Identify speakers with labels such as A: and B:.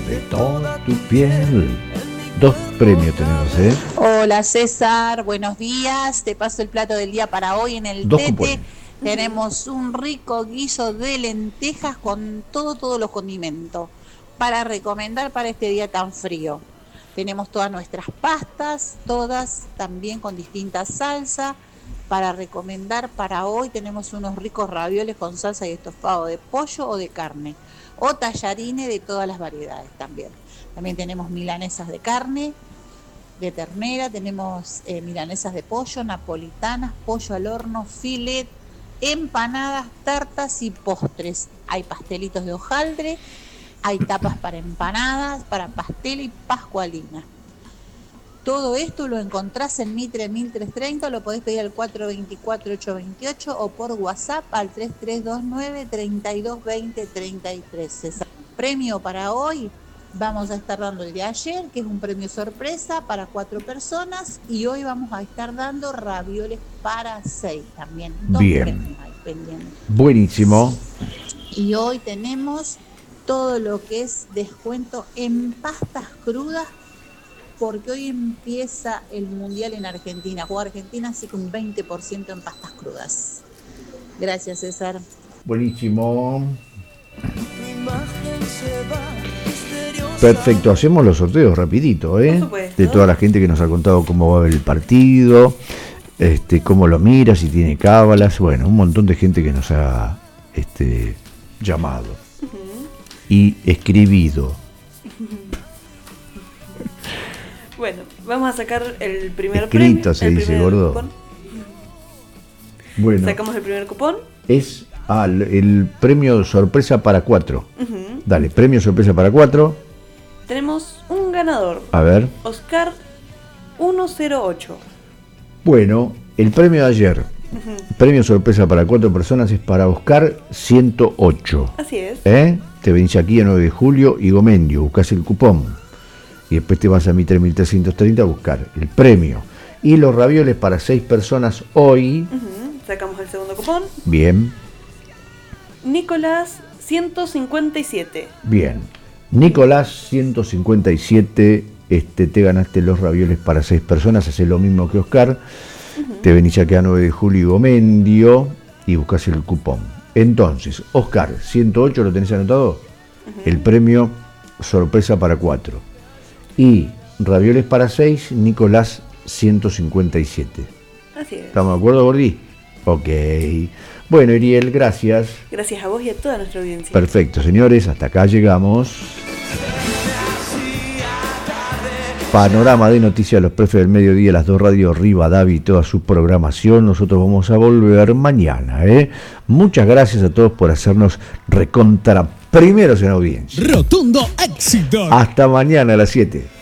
A: de toda tu piel. 2 premios tenemos, ¿eh?
B: Hola César, buenos días. Te paso el plato del día para hoy en el
A: 2
B: Tete.
A: cupones.
B: Tenemos un rico guiso de lentejas con todos los condimentos para recomendar para este día tan frío. Tenemos todas nuestras pastas, todas también con distintas salsas. Para recomendar para hoy tenemos unos ricos ravioles con salsa y estofado de pollo o de carne, o tallarines de todas las variedades también. También tenemos milanesas de carne, de ternera, tenemos milanesas de pollo, napolitanas, pollo al horno, filet, empanadas, tartas y postres. Hay pastelitos de hojaldre, hay tapas para empanadas, para pastel y pascualina. Todo esto lo encontrás en Mitre 1330, lo podés pedir al 424-828 o por WhatsApp al 3329-3220-33. Premio para hoy, vamos a estar dando el de ayer, que es un premio sorpresa para 4 personas, y hoy vamos a estar dando ravioles para 6 también. 2
A: Bien.
B: premios hay pendientes.
A: Buenísimo.
B: Y hoy tenemos todo lo que es descuento en pastas crudas, porque hoy empieza el Mundial en Argentina. Juega Argentina, así que un 20% en pastas crudas. Gracias, César.
A: Buenísimo. Perfecto, hacemos los sorteos rapidito,
C: Por supuesto.
A: de toda la gente que nos ha contado cómo va el partido, cómo lo mira, si tiene cábalas, bueno, un montón de gente que nos ha llamado y escribido.
C: Bueno, vamos a sacar el primer
A: Escrito
C: premio.
A: se
C: el
A: dice,
C: primer
A: gordo.
C: cupón.
A: Bueno,
C: Sacamos el primer cupón.
A: es el premio sorpresa para 4.
C: Ujú.
A: Dale, premio sorpresa para 4.
C: Tenemos un ganador,
A: A ver.
C: Oscar 108.
A: Bueno, el premio de ayer, premio sorpresa para 4 personas, es para Oscar 108.
C: Así es.
A: Te venís aquí a 9 de julio y Gomendio, buscás el cupón. Y después te vas a Mitre 1330 a buscar el premio. Y los ravioles para 6 personas hoy.
C: Sacamos el segundo cupón.
A: Bien,
C: Nicolás 157.
A: bien. Nicolás 157, te ganaste los ravioles para 6 personas, haces lo mismo que Oscar. Te venís aquí a 9 de julio y Gomendio y buscás el cupón. Entonces, Oscar 108, ¿lo tenés anotado? El premio sorpresa para 4. Y ravioles para 6, Nicolás 157.
C: Así es.
A: ¿Estamos de acuerdo, Gordi? Ok. Bueno, Iriel, gracias.
C: Gracias a vos y a toda nuestra audiencia.
A: Perfecto, señores, hasta acá llegamos. Panorama de noticias, los prefes del mediodía, las 2 radios Rivadavia y toda su programación. Nosotros vamos a volver mañana. Muchas gracias a todos por hacernos recontra primeros en audiencia.
D: Rotundo éxito.
A: Hasta mañana a las 7.